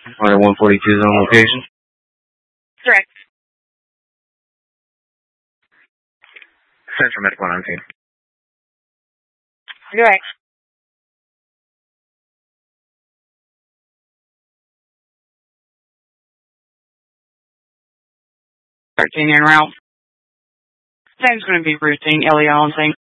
Alright, 142 is on location. Correct. Central Medical 19. Correct. Routine en route. That's going to be routine, Ellie Allen thing.